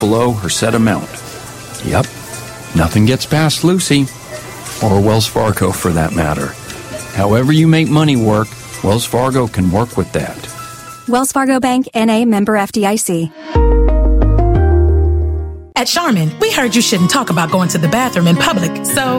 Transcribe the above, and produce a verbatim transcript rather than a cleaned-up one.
below her set amount. Yep, nothing gets past Lucy, or Wells Fargo for that matter. However you make money work, Wells Fargo can work with that. Wells Fargo Bank, N A, member F D I C. At Charmin, we heard you shouldn't talk about going to the bathroom in public, so